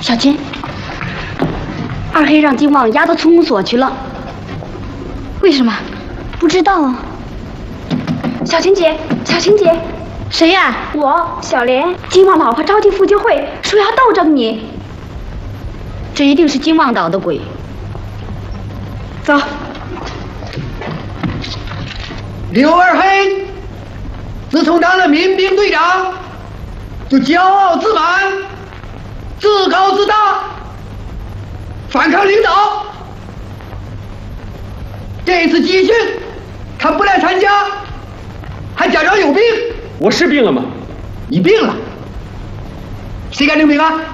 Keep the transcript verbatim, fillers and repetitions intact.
小金，二黑让金旺押到村公所去了。为什么？不知道啊。 小琴姐，小琴姐， 谁呀？ 我小莲。金旺老婆召集妇救会，说要斗争你。 这一定是金旺捣的鬼。走。 刘二黑，自从当了民兵队长，就骄傲自满，自高自大，反抗领导。这次集训，他不来参加，还假装有病。 我是病了吗？ 你病了？谁敢领兵啊？